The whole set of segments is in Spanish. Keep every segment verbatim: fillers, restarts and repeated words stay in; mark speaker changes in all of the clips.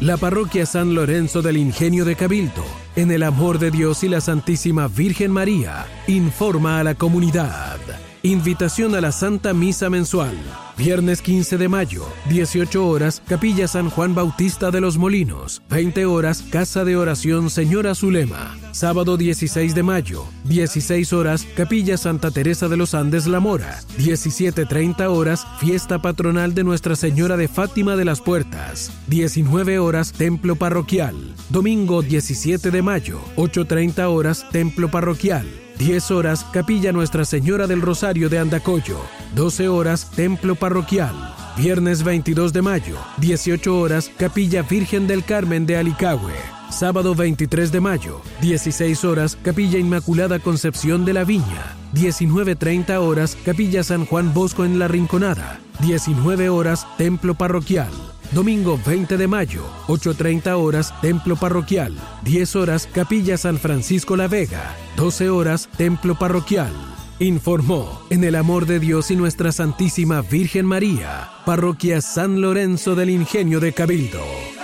Speaker 1: La parroquia San Lorenzo del Ingenio de Cabildo, en el amor de Dios y la Santísima Virgen María, informa a la comunidad. Invitación a la Santa Misa Mensual. Viernes quince de mayo, dieciocho horas, Capilla San Juan Bautista de los Molinos. veinte horas, Casa de Oración Señora Zulema. Sábado dieciséis de mayo, dieciséis horas, Capilla Santa Teresa de los Andes La Mora. diecisiete treinta horas, Fiesta Patronal de Nuestra Señora de Fátima de las Puertas. diecinueve horas, Templo Parroquial. Domingo diecisiete de mayo, ocho treinta horas, Templo Parroquial. diez horas, Capilla Nuestra Señora del Rosario de Andacollo. doce horas, Templo Parroquial. Viernes veintidós de mayo, dieciocho horas, Capilla Virgen del Carmen de Alicagüe. Sábado veintitrés de mayo, dieciséis horas, Capilla Inmaculada Concepción de la Viña. diecinueve treinta horas, Capilla San Juan Bosco en La Rinconada. diecinueve horas, Templo Parroquial. Domingo veinte de mayo, ocho treinta horas, Templo Parroquial. diez horas, Capilla San Francisco La Vega. doce horas, Templo Parroquial. Informó, en el amor de Dios y Nuestra Santísima Virgen María, Parroquia San Lorenzo del Ingenio de Cabildo.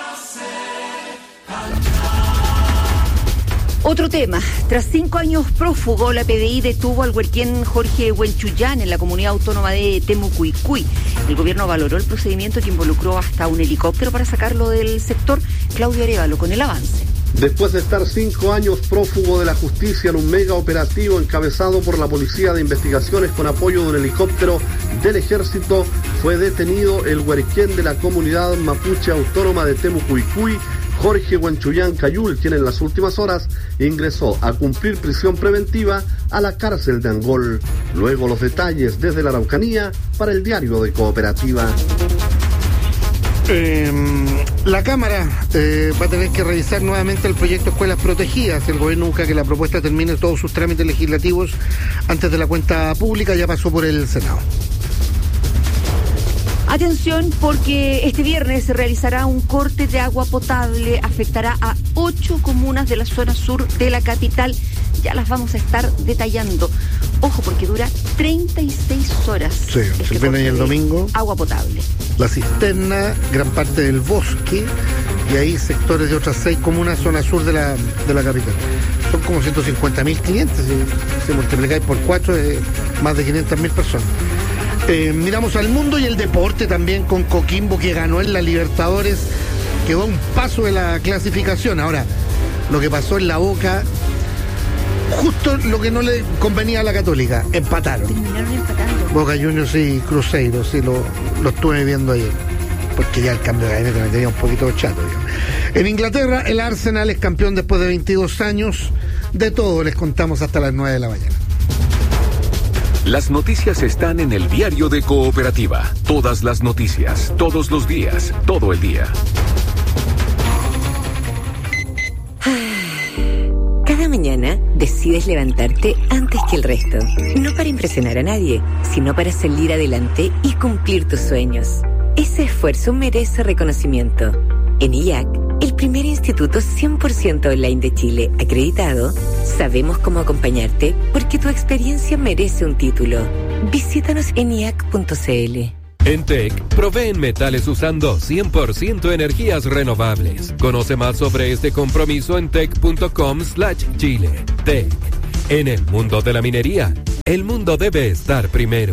Speaker 2: Otro tema. Tras cinco años prófugo, la P D I detuvo al huerquén Jorge Huenchuyán en la comunidad autónoma de Temucuicui. El gobierno valoró el procedimiento que involucró hasta un helicóptero para sacarlo del sector. Claudio Arévalo con el avance.
Speaker 3: Después de estar cinco años prófugo de la justicia en un mega operativo encabezado por la Policía de Investigaciones con apoyo de un helicóptero del Ejército, fue detenido el huerquén de la comunidad mapuche autónoma de Temucuicui, Jorge Huenchuyán Cayul, quien en las últimas horas ingresó a cumplir prisión preventiva a la cárcel de Angol. Luego los detalles desde la Araucanía para el Diario de Cooperativa.
Speaker 4: Eh, la Cámara eh, va a tener que revisar nuevamente el proyecto Escuelas Protegidas. El gobierno busca que la propuesta termine todos sus trámites legislativos antes de la cuenta pública. Ya pasó por el Senado.
Speaker 2: Atención, porque este viernes se realizará un corte de agua potable, afectará a ocho comunas de la zona sur de la capital. Ya las vamos a estar detallando. Ojo, porque dura treinta y seis horas.
Speaker 4: Sí, este el viernes y el domingo.
Speaker 2: Agua potable.
Speaker 4: La cisterna, gran parte del bosque, y ahí sectores de otras seis comunas, zona sur de la, de la capital. Son como ciento cincuenta mil clientes, si, si multiplicáis por cuatro, eh, más de quinientas mil personas. Eh, miramos al mundo y el deporte también con Coquimbo, que ganó en la Libertadores, quedó a un paso de la clasificación. Ahora, lo que pasó en La Boca, justo lo que no le convenía a la Católica, empataron.
Speaker 2: Terminaron empatando.
Speaker 4: Boca Juniors y Cruzeiro, sí, lo, lo estuve viendo ayer, porque ya el cambio de gabinete me tenía un poquito chato, digamos. En Inglaterra, el Arsenal es campeón después de veintidós años. De todo les contamos hasta las nueve de la mañana.
Speaker 5: Las noticias están en el Diario de Cooperativa. Todas las noticias, todos los días, todo el día.
Speaker 6: Cada mañana decides levantarte antes que el resto. No para impresionar a nadie, sino para salir adelante y cumplir tus sueños. Ese esfuerzo merece reconocimiento. En I A C, el primer instituto cien por ciento online de Chile acreditado, sabemos cómo acompañarte porque tu experiencia merece un título. Visítanos en i a c punto c l.
Speaker 7: En T E C, proveen metales usando cien por ciento energías renovables. Conoce más sobre este compromiso en tec.com slash Chile. T E C. En el mundo de la minería, el mundo debe estar primero.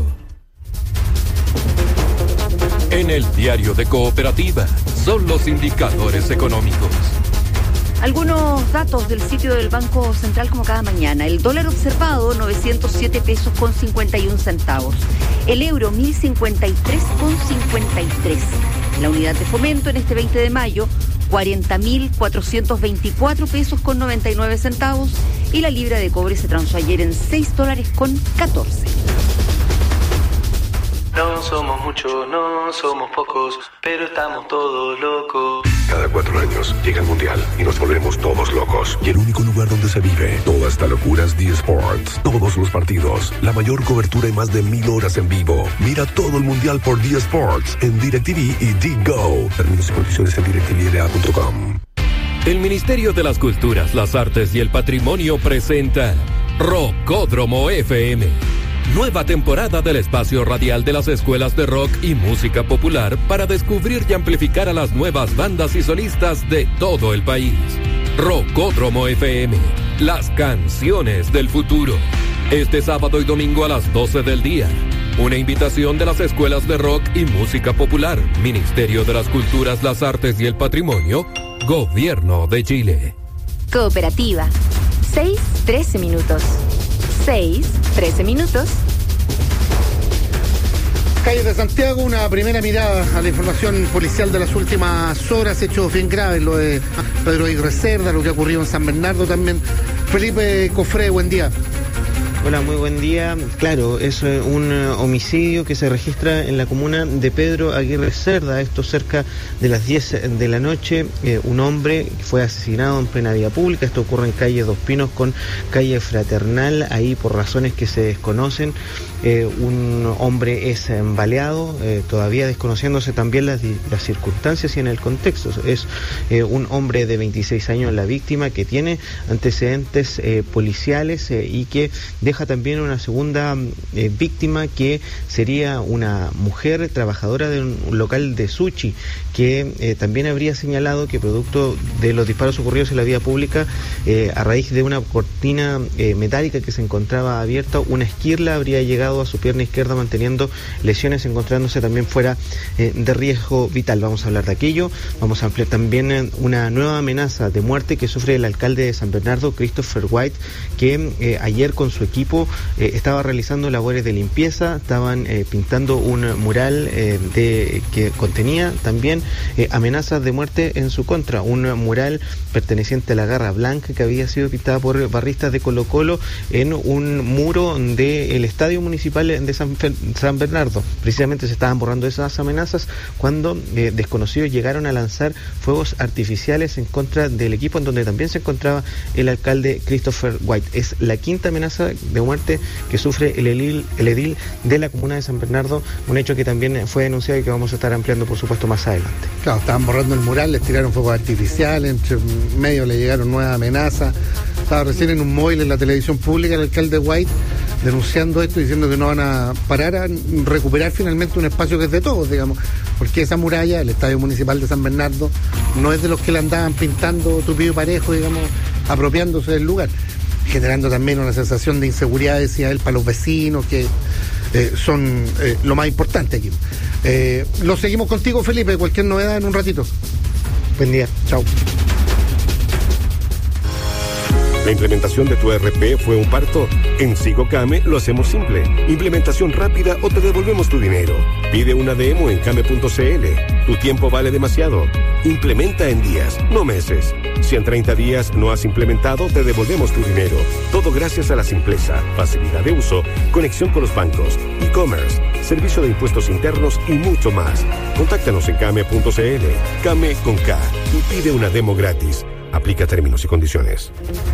Speaker 7: En el Diario de Cooperativa, son los indicadores económicos.
Speaker 2: Algunos datos del sitio del Banco Central como cada mañana. El dólar observado, novecientos siete pesos con cincuenta y un centavos. El euro, mil cincuenta y tres con cincuenta y tres. La unidad de fomento en este veinte de mayo, cuarenta mil cuatrocientos veinticuatro pesos con noventa y nueve centavos. Y la libra de cobre se transó ayer en seis dólares con catorce.
Speaker 8: No somos muchos, no somos pocos, pero estamos todos locos.
Speaker 5: Cada cuatro años llega el Mundial y nos volvemos todos locos. Y el único lugar donde se vive toda esta locura es D Sports. Todos los partidos, la mayor cobertura y más de mil horas en vivo. Mira todo el Mundial por D Sports en DirecTV y D-Go. Términos y condiciones en direct t v l a punto com.
Speaker 7: El Ministerio de las Culturas, las Artes y el Patrimonio presenta Rocódromo F M. Nueva temporada del espacio radial de las escuelas de rock y música popular para descubrir y amplificar a las nuevas bandas y solistas de todo el país. Rocódromo F M, las canciones del futuro. Este sábado y domingo a las doce del día. Una invitación de las escuelas de rock y música popular, Ministerio de las Culturas, las Artes y el Patrimonio, Gobierno de Chile.
Speaker 6: Cooperativa. seis, trece minutos. seis, trece minutos.
Speaker 4: Calles de Santiago, una primera mirada a la información policial de las últimas horas, hechos bien graves, lo de Pedro Aguirre Cerda, lo que ha ocurrido en San Bernardo también. Felipe Cofré, buen día.
Speaker 9: Hola, muy buen día. Claro, es un homicidio que se registra en la comuna de Pedro Aguirre Cerda, esto cerca de las diez de la noche. Eh, un hombre fue asesinado en plena vía pública, esto ocurre en calle Dos Pinos con calle Fraternal, ahí por razones que se desconocen. Eh, un hombre es baleado, eh, todavía desconociéndose también las, las circunstancias y en el contexto. Es eh, un hombre de veintiséis años la víctima, que tiene antecedentes eh, policiales eh, y que deja también una segunda eh, víctima, que sería una mujer trabajadora de un local de sushi, que eh, también habría señalado que producto de los disparos ocurridos en la vía pública, eh, a raíz de una cortina eh, metálica que se encontraba abierta, una esquirla habría llegado a su pierna izquierda manteniendo lesiones, encontrándose también fuera eh, de riesgo vital. Vamos a hablar de aquello. Vamos a ampliar también eh, una nueva amenaza de muerte que sufre el alcalde de San Bernardo, Christopher White, que eh, ayer con su equipo eh, estaba realizando labores de limpieza, estaban eh, pintando un mural eh, de, que contenía también eh, amenazas de muerte en su contra, un mural perteneciente a la Garra Blanca que había sido pintada por barristas de Colo Colo en un muro del estadio municipal de San, San Bernardo. Precisamente se estaban borrando esas amenazas cuando eh, desconocidos llegaron a lanzar fuegos artificiales en contra del equipo en donde también se encontraba el alcalde Christopher White. Es la quinta amenaza de muerte que sufre el edil, el edil de la comuna de San Bernardo, un hecho que también fue denunciado y que vamos a estar ampliando por supuesto más adelante.
Speaker 4: Claro, estaban borrando el mural, les tiraron fuegos artificiales, entre medio le llegaron nuevas amenazas. Estaba recién en un móvil en la televisión pública el alcalde White denunciando esto, diciendo que no van a parar a recuperar finalmente un espacio que es de todos, digamos, porque esa muralla, el Estadio Municipal de San Bernardo, no es de los que la andaban pintando tupido y parejo, digamos, apropiándose del lugar, generando también una sensación de inseguridad, decía él, para los vecinos, que eh, son eh, lo más importante aquí. Eh, lo seguimos contigo, Felipe, cualquier novedad en un ratito. Buen día, chao.
Speaker 5: ¿La implementación de tu E R P fue un parto? En Sigocame lo hacemos simple. Implementación rápida o te devolvemos tu dinero. Pide una demo en came punto c l. Tu tiempo vale demasiado. Implementa en días, no meses. Si en treinta días no has implementado, te devolvemos tu dinero. Todo gracias a la simpleza, facilidad de uso, conexión con los bancos, e-commerce, servicio de impuestos internos y mucho más. Contáctanos en came punto c l. Came con K y pide una demo gratis. Aplica términos y condiciones.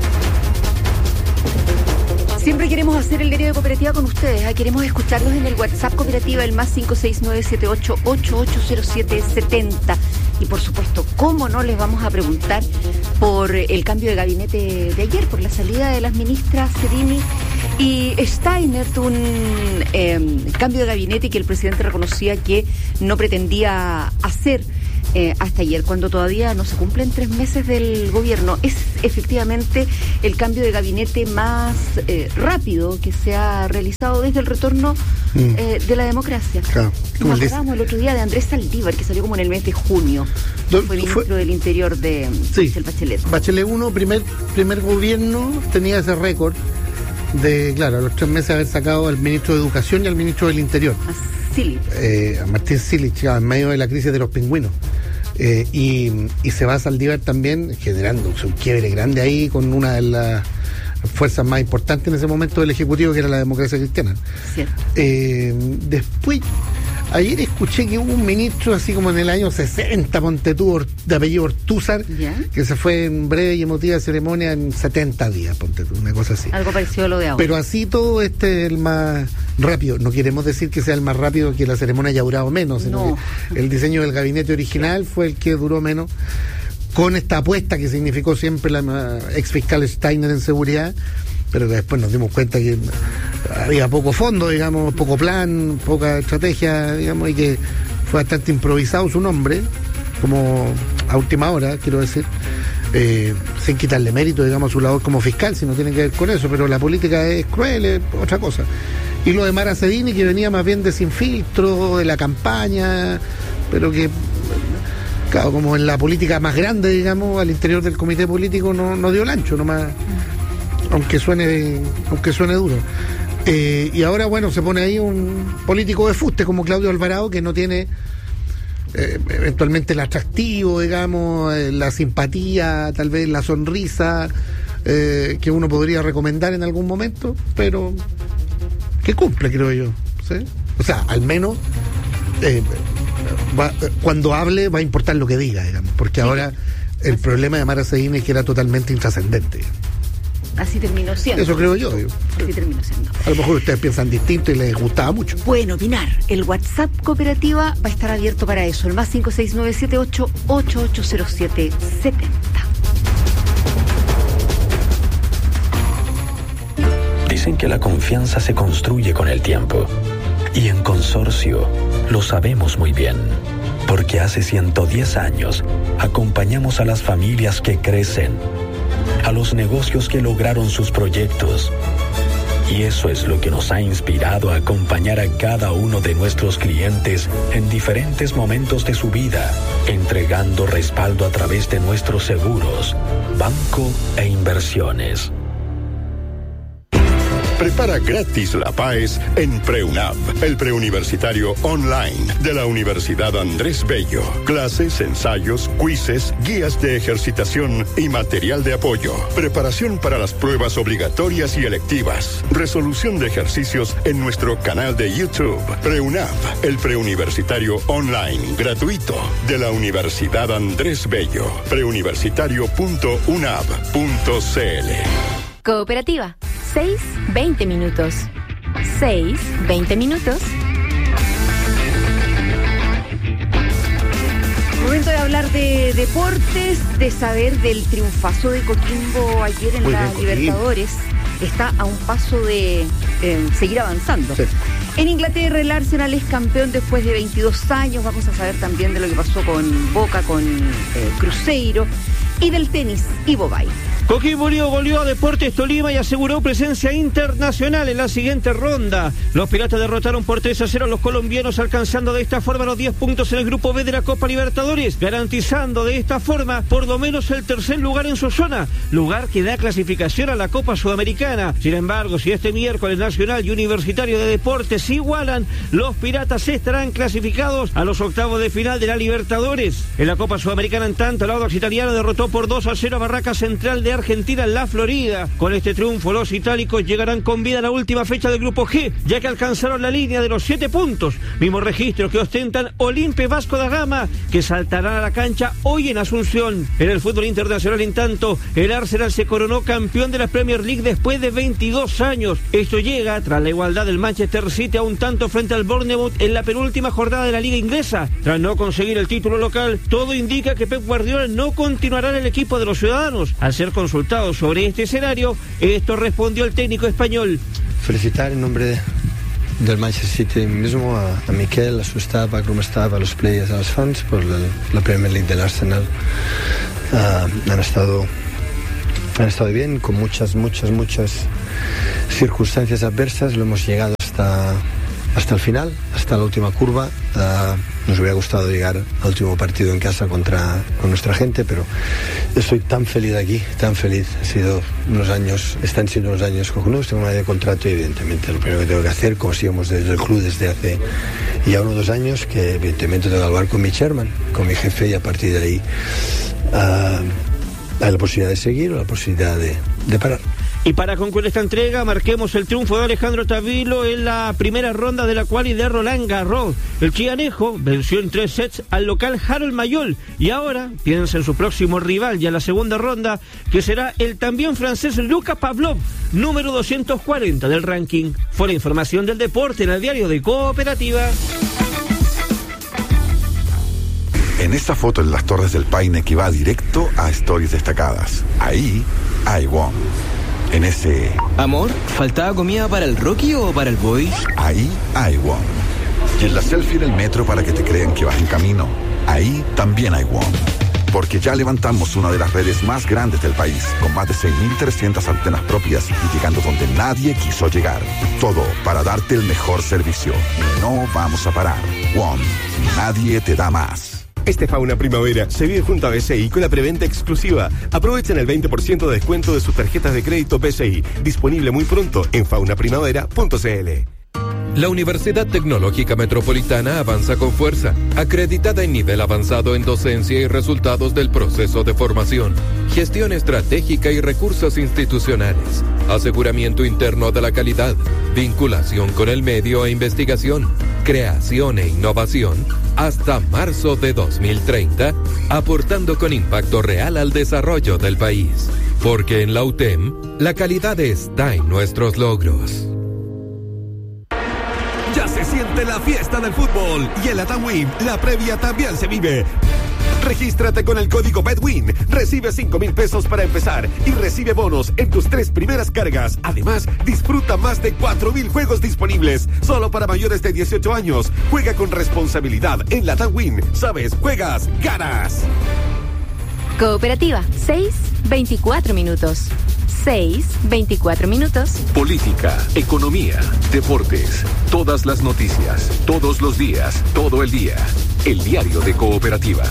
Speaker 2: Siempre queremos hacer el diario de cooperativa con ustedes. ¿eh? Queremos escucharlos en el WhatsApp cooperativa, el más cinco seis nueve siete ocho ocho ocho cero siete siete cero. Y por supuesto, ¿cómo no les vamos a preguntar por el cambio de gabinete de ayer, por la salida de las ministras Sedini y Steinert, un eh, cambio de gabinete que el presidente reconocía que no pretendía hacer eh, hasta ayer, cuando todavía no se cumplen tres meses del gobierno? Es efectivamente el cambio de gabinete más eh, rápido que se ha realizado desde el retorno mm. eh, de la democracia.
Speaker 4: Claro.
Speaker 2: Nos acordamos el otro día de Andrés Saldívar, que salió como en el mes de junio. Do, fue ministro fue, del Interior de
Speaker 4: sí,
Speaker 2: del Bachelet.
Speaker 4: Bachelet uno, primer, primer gobierno, tenía ese récord de, claro, a los tres meses haber sacado al ministro de Educación y al ministro del Interior.
Speaker 2: A Silich.
Speaker 4: Eh, a Martín Silich, en medio de la crisis de los pingüinos. Eh, y, y se va a Saldívar también, generando un quiebre grande ahí con una de las fuerzas más importantes en ese momento del Ejecutivo, que era la Democracia Cristiana. Eh, después, ayer escuché que hubo un ministro así como en el año sesenta, ponte tú, de apellido Ortúzar, ¿ya?, que se fue en breve y emotiva ceremonia en setenta días, ponte tú, una cosa así.
Speaker 2: Algo parecido a lo de ahora.
Speaker 4: Pero así todo este es el más rápido. No queremos decir que sea el más rápido, que la ceremonia haya durado menos, sino no. que el diseño del gabinete original fue el que duró menos, con esta apuesta que significó siempre la ex fiscal Steiner en seguridad, pero que después nos dimos cuenta que había poco fondo, digamos, poco plan, poca estrategia, digamos, y que fue bastante improvisado su nombre, como a última hora, quiero decir, eh, sin quitarle mérito, digamos, a su labor como fiscal, si no tiene que ver con eso, pero la política es cruel, es otra cosa. Y lo de Mara Sedini, que venía más bien de Sin Filtro, de la campaña, pero que, claro, como en la política más grande, digamos, al interior del comité político no, no dio el ancho, nomás, aunque suene, aunque suene duro. Eh, y ahora, bueno, se pone ahí un político de fuste como Claudio Alvarado, que no tiene eh, eventualmente el atractivo, digamos, eh, la simpatía, tal vez la sonrisa eh, que uno podría recomendar en algún momento, pero que cumple, creo yo, ¿sí? O sea, al menos eh, va, cuando hable va a importar lo que diga, digamos, porque ahora el problema de Mara Sedini es que era totalmente intrascendente.
Speaker 2: Así terminó siendo.
Speaker 4: Eso creo yo.
Speaker 2: Así terminó siendo.
Speaker 4: A lo mejor ustedes piensan distinto y les gustaba mucho.
Speaker 2: Pueden opinar. El WhatsApp Cooperativa va a estar abierto para eso. El más cinco seis nueve siete ocho ocho ocho cero siete siete cero.
Speaker 10: Dicen que la confianza se construye con el tiempo. Y en Consorcio lo sabemos muy bien. Porque hace ciento diez años acompañamos a las familias que crecen, a los negocios que lograron sus proyectos. Y eso es lo que nos ha inspirado a acompañar a cada uno de nuestros clientes en diferentes momentos de su vida, entregando respaldo a través de nuestros seguros, banco e inversiones.
Speaker 11: Prepara gratis la P A E S en PreUnab, el preuniversitario online de la Universidad Andrés Bello. Clases, ensayos, quizzes, guías de ejercitación y material de apoyo. Preparación para las pruebas obligatorias y electivas. Resolución de ejercicios en nuestro canal de YouTube. PreUnab, el preuniversitario online gratuito de la Universidad Andrés Bello. preuniversitario punto unab punto cl.
Speaker 6: Cooperativa. seis, veinte minutos. seis, veinte minutos.
Speaker 2: Momento de hablar de deportes, de saber del triunfazo de Coquimbo ayer en la Libertadores. Está a un paso de eh, seguir avanzando. Sí. En Inglaterra el Arsenal es campeón después de veintidós años. Vamos a saber también de lo que pasó con Boca, con eh, Cruzeiro, y del tenis, Ivo Bay.
Speaker 12: Coquimbo Unido goleó a Deportes Tolima y aseguró presencia internacional en la siguiente ronda. Los Piratas derrotaron por tres a cero a los colombianos, alcanzando de esta forma los diez puntos en el grupo B de la Copa Libertadores, garantizando de esta forma por lo menos el tercer lugar en su zona, lugar que da clasificación a la Copa Sudamericana. Sin embargo, si este miércoles Nacional y Universitario de Deportes se igualan, los Piratas estarán clasificados a los octavos de final de la Libertadores. En la Copa Sudamericana, en tanto, el Audax Italiano derrotó por dos a cero a Barraca Central de Argentina en la Florida. Con este triunfo, los itálicos llegarán con vida a la última fecha del grupo G, ya que alcanzaron la línea de los siete puntos, mismo registro que ostentan Olimpia y Vasco da Gama, que saltarán a la cancha hoy en Asunción. En el fútbol internacional, en tanto, el Arsenal se coronó campeón de la Premier League después de veintidós años. Esto llega tras la igualdad del Manchester City a un tanto frente al Bournemouth en la penúltima jornada de la Liga Inglesa. Tras no conseguir el título local, todo indica que Pep Guardiola no continuará en el equipo de los ciudadanos. Al ser consultado sobre este escenario, esto respondió el técnico español.
Speaker 13: Felicitar en nombre de, del Manchester City mismo a, a Miquel, a su staff, a cómo staff, a los players, a los fans por la, la Premier League del Arsenal. Uh, han estado han estado bien, con muchas, muchas, muchas circunstancias adversas. Lo hemos llegado hasta hasta el final, hasta la última curva. Uh, nos hubiera gustado llegar al último partido en casa contra con nuestra gente, pero estoy tan feliz aquí, tan feliz. Han sido unos años, están siendo unos años cojonudos. Tengo un año de contrato y evidentemente lo primero que tengo que hacer, como sigamos desde el club desde hace ya unos dos años, que evidentemente tengo que hablar con mi chairman, con mi jefe, y a partir de ahí uh, hay la posibilidad de seguir o la posibilidad de, de parar.
Speaker 12: Y para concluir esta entrega, marquemos el triunfo de Alejandro Tavilo en la primera ronda de la quali de Roland Garros. El chianejo venció en tres sets al local Harold Mayol y ahora piensa en su próximo rival ya en la segunda ronda, que será el también francés Luka Pavlov, número doscientos cuarenta del ranking. Fue la información del deporte en el diario de Cooperativa.
Speaker 14: En esta foto en las Torres del Paine que va directo a Stories Destacadas. Ahí hay Wong. En ese...
Speaker 15: Amor, ¿faltaba comida para el Rocky o para el Boy?
Speaker 14: Ahí hay WOM. Y en la selfie en el metro para que te crean que vas en camino. Ahí también hay WOM. Porque ya levantamos una de las redes más grandes del país, con más de seis mil trescientas antenas propias y llegando donde nadie quiso llegar. Todo para darte el mejor servicio. Y no vamos a parar. WOM. Nadie te da más.
Speaker 16: Este Fauna Primavera se vive junto a B C I con la preventa exclusiva. Aprovechen el veinte por ciento de descuento de sus tarjetas de crédito B C I. Disponible muy pronto en fauna primavera punto c l.
Speaker 7: La Universidad Tecnológica Metropolitana avanza con fuerza, acreditada en nivel avanzado en docencia y resultados del proceso de formación, gestión estratégica y recursos institucionales, aseguramiento interno de la calidad, vinculación con el medio e investigación, creación e innovación, hasta marzo de dos mil treinta, aportando con impacto real al desarrollo del país. Porque en la U T E M, la calidad está en nuestros logros.
Speaker 17: Ya se siente la fiesta del fútbol y en la TAMWIN la previa también se vive. Regístrate con el código BETWIN, recibe cinco mil pesos para empezar y recibe bonos en tus tres primeras cargas. Además, disfruta más de cuatro mil juegos disponibles, solo para mayores de dieciocho años. Juega con responsabilidad en la TAMWIN. Sabes, juegas, ganas.
Speaker 18: Cooperativa, seis, veinticuatro minutos. seis, veinticuatro minutos.
Speaker 5: Política, economía, deportes, todas las noticias, todos los días, todo el día. El diario de Cooperativa.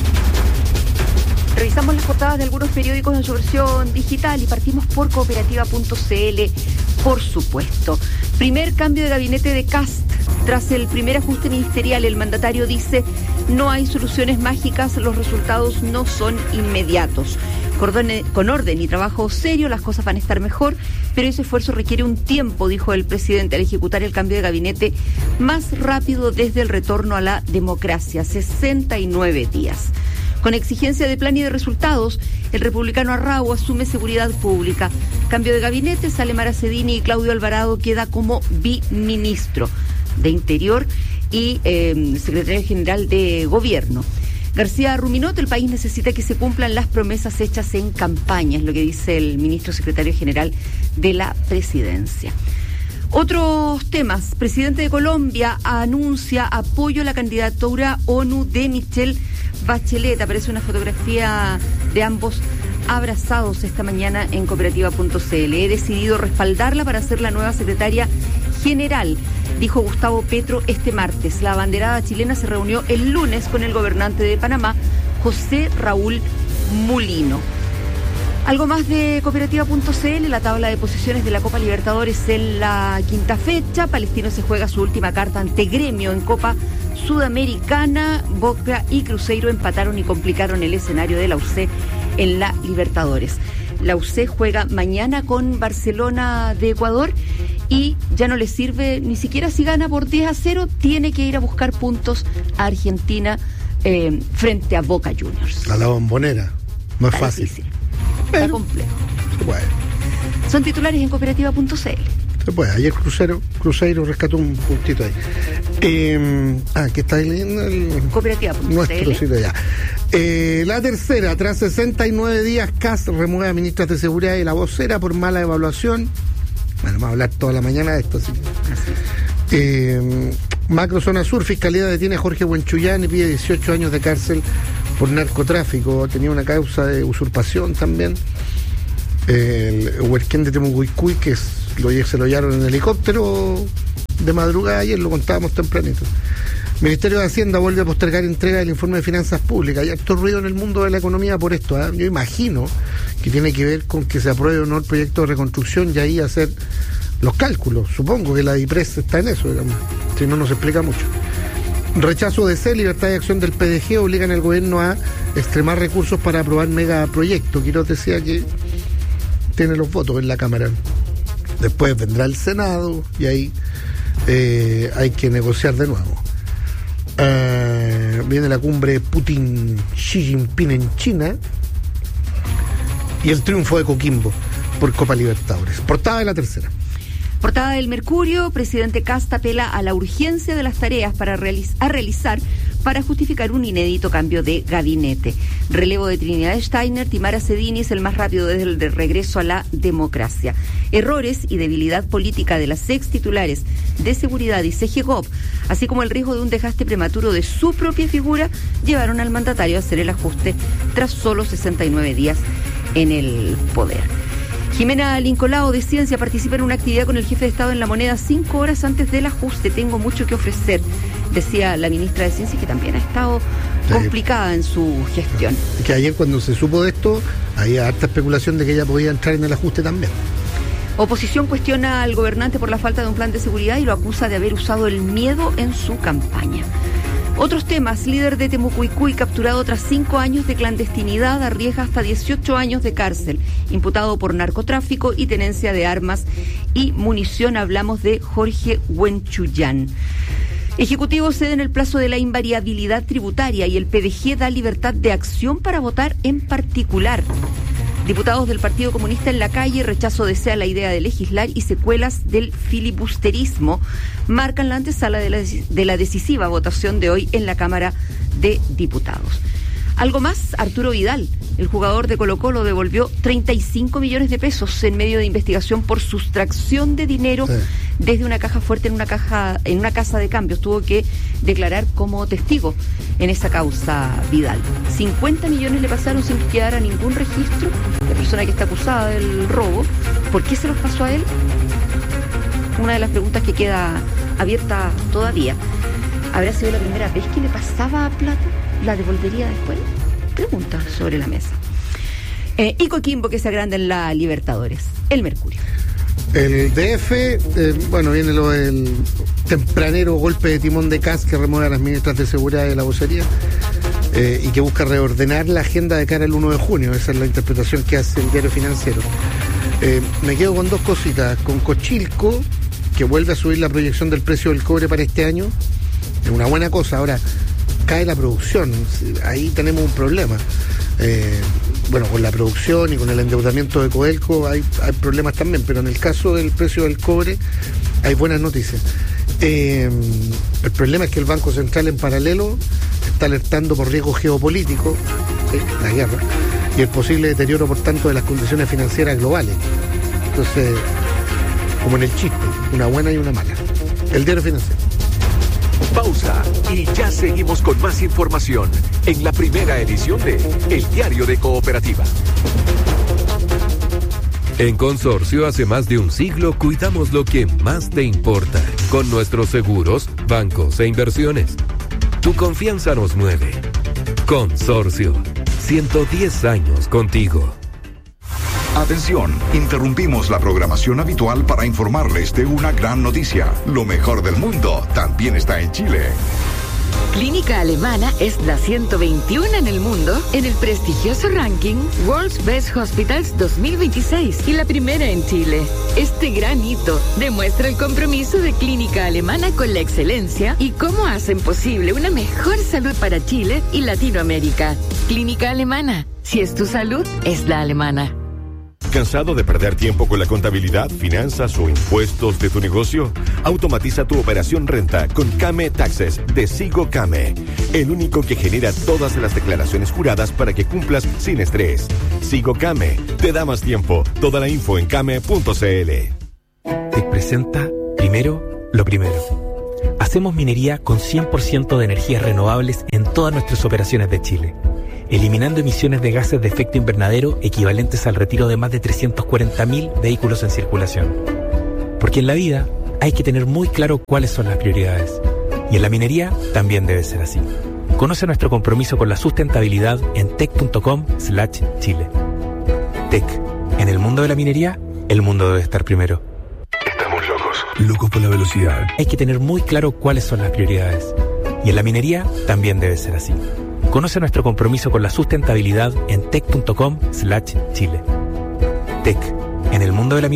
Speaker 2: Revisamos las portadas de algunos periódicos en su versión digital y partimos por cooperativa punto c l, por supuesto. Primer cambio de gabinete de Kast. Tras el primer ajuste ministerial, el mandatario dice: no hay soluciones mágicas, los resultados no son inmediatos. Con orden y trabajo serio las cosas van a estar mejor, pero ese esfuerzo requiere un tiempo, dijo el presidente al ejecutar el cambio de gabinete más rápido desde el retorno a la democracia, sesenta y nueve días. Con exigencia de plan y de resultados, el republicano Arrau asume seguridad pública. Cambio de gabinete, sale Mara Cedini y Claudio Alvarado queda como biministro de Interior y eh, secretario general de Gobierno. García Ruminot: el país necesita que se cumplan las promesas hechas en campaña, es lo que dice el ministro secretario general de la presidencia. Otros temas. Presidente de Colombia anuncia apoyo a la candidatura ONU de Michelle Bachelet. Aparece una fotografía de ambos abrazados esta mañana en cooperativa punto c l. He decidido respaldarla para ser la nueva secretaria general, dijo Gustavo Petro este martes. La abanderada chilena se reunió el lunes con el gobernante de Panamá, José Raúl Mulino. Algo más de cooperativa punto c l, la tabla de posiciones de la Copa Libertadores en la quinta fecha. Palestino se juega su última carta ante Gremio en Copa Sudamericana. Boca y Cruzeiro empataron y complicaron el escenario de la U C en la Libertadores. La U C juega mañana con Barcelona de Ecuador y ya no le sirve ni siquiera si gana por diez a cero, tiene que ir a buscar puntos a Argentina eh, frente a Boca Juniors.
Speaker 4: A la Bombonera, no es
Speaker 2: Está
Speaker 4: fácil.
Speaker 2: difícil. Está complejo.
Speaker 4: Se puede.
Speaker 2: Son titulares en cooperativa punto c l.
Speaker 4: Se puede. Ayer Cruzeiro, Cruzeiro rescató un puntito ahí. Eh, ah, ¿qué estáis leyendo? El...
Speaker 2: cooperativa punto c l.
Speaker 4: Nuestro sitio ya. Eh, la tercera, tras sesenta y nueve días, Kast remueve a ministras de seguridad y la vocera por mala evaluación. Bueno, vamos a hablar toda la mañana de esto. Así. Eh, Macro Zona Sur, Fiscalía detiene a Jorge Huenchuyán y pide dieciocho años de cárcel por narcotráfico. Tenía una causa de usurpación también. Eh, el huerquén de Temucuicui, que es, lo, se lo hallaron en helicóptero de madrugada ayer, lo contábamos tempranito. Ministerio de Hacienda vuelve a postergar entrega del informe de finanzas públicas. Hay harto ruido en el mundo de la economía por esto, ¿eh? Yo imagino que tiene que ver con que se apruebe o no el proyecto de reconstrucción y ahí hacer los cálculos. Supongo que la DIPRES está en eso, digamos. Si no, nos explica mucho. Rechazo de C, libertad de acción del P D G obligan al gobierno a extremar recursos para aprobar megaproyectos. Quiroz decía que tiene los votos en la Cámara. Después vendrá el Senado y ahí eh, hay que negociar de nuevo. Uh, viene la cumbre Putin-Xi Jinping en China y el triunfo de Coquimbo por Copa Libertadores. Portada de la tercera.
Speaker 2: Portada del Mercurio: presidente Kast apela a la urgencia de las tareas para realiz- a realizar para justificar un inédito cambio de gabinete. Relevo de Trinidad Steiner, Timara Cedinis, el más rápido desde el de regreso a la democracia. Errores y debilidad política de las ex titulares de Seguridad y CEGEGOP, así como el riesgo de un desgaste prematuro de su propia figura, llevaron al mandatario a hacer el ajuste tras solo sesenta y nueve días en el poder. Jimena Lincolao de Ciencia participa en una actividad con el jefe de Estado en La Moneda cinco horas antes del ajuste. Tengo mucho que ofrecer, decía la ministra de Ciencia, que también ha estado complicada en su gestión.
Speaker 4: Que ayer cuando se supo de esto, había harta especulación de que ella podía entrar en el ajuste también.
Speaker 2: Oposición cuestiona al gobernante por la falta de un plan de seguridad y lo acusa de haber usado el miedo en su campaña. Otros temas: líder de Temucuicui capturado tras cinco años de clandestinidad, arriesga hasta dieciocho años de cárcel, imputado por narcotráfico y tenencia de armas y munición. Hablamos de Jorge Huenchuyán. Ejecutivo cede en el plazo de la invariabilidad tributaria y el P D G da libertad de acción para votar en particular. Diputados del Partido Comunista en la calle, rechazo desea la idea de legislar y secuelas del filibusterismo marcan la antesala de la, de la decisiva votación de hoy en la Cámara de Diputados. Algo más, Arturo Vidal, el jugador de Colo-Colo, devolvió treinta y cinco millones de pesos en medio de investigación por sustracción de dinero sí. desde una caja fuerte en una caja en una casa de cambios. Tuvo que declarar como testigo en esa causa Vidal. cincuenta millones le pasaron sin que quedara ningún registro. La persona que está acusada del robo, ¿por qué se los pasó a él? Una de las preguntas que queda abierta todavía. ¿Habrá sido la primera vez que le pasaba plata? ¿La devolvería después? Pregunta sobre la mesa. Eh, y Coquimbo, que se agranda en la Libertadores. El Mercurio.
Speaker 4: El D F, eh, bueno, viene lo del tempranero golpe de timón de C A S que remueve a las ministras de seguridad de la vocería eh, y que busca reordenar la agenda de cara al uno de junio. Esa es la interpretación que hace el diario financiero. Eh, me quedo con dos cositas. Con Cochilco, que vuelve a subir la proyección del precio del cobre para este año. Es una buena cosa. Ahora, cae la producción, ahí tenemos un problema. Eh, bueno, con la producción y con el endeudamiento de Codelco hay, hay problemas también, pero en el caso del precio del cobre hay buenas noticias. Eh, el problema es que el Banco Central en paralelo está alertando por riesgos geopolíticos, ¿sí? La guerra, y el posible deterioro, por tanto, de las condiciones financieras globales. Entonces, como en el chiste, una buena y una mala. El diario financiero.
Speaker 17: Pausa y ya seguimos con más información en la primera edición de El Diario de Cooperativa.
Speaker 7: En Consorcio, hace más de un siglo cuidamos lo que más te importa con nuestros seguros, bancos e inversiones. Tu confianza nos mueve. Consorcio, ciento diez años contigo.
Speaker 14: Atención, interrumpimos la programación habitual para informarles de una gran noticia. Lo mejor del mundo también está en Chile.
Speaker 19: Clínica Alemana es la ciento veintiuno en el mundo en el prestigioso ranking World's Best Hospitals dos mil veintiséis y la primera en Chile. Este gran hito demuestra el compromiso de Clínica Alemana con la excelencia y cómo hacen posible una mejor salud para Chile y Latinoamérica. Clínica Alemana, si es tu salud, es la alemana.
Speaker 16: ¿Cansado de perder tiempo con la contabilidad, finanzas o impuestos de tu negocio? Automatiza tu operación renta con Came Taxes de Sigo Came, el único que genera todas las declaraciones juradas para que cumplas sin estrés. Sigo Came, te da más tiempo. Toda la info en came punto c l.
Speaker 20: Te presenta primero lo primero. Hacemos minería con cien por ciento de energías renovables en todas nuestras operaciones de Chile, eliminando emisiones de gases de efecto invernadero equivalentes al retiro de más de trescientos cuarenta mil vehículos en circulación. Porque en la vida hay que tener muy claro cuáles son las prioridades. Y en la minería también debe ser así. Conoce nuestro compromiso con la sustentabilidad en tec punto com slash chile. Tec. En el mundo de la minería, el mundo debe estar primero.
Speaker 5: Estamos locos. Locos por la velocidad.
Speaker 20: Hay que tener muy claro cuáles son las prioridades. Y en la minería también debe ser así. Conoce nuestro compromiso con la sustentabilidad en tec punto com slash chile. Tec. En el mundo de la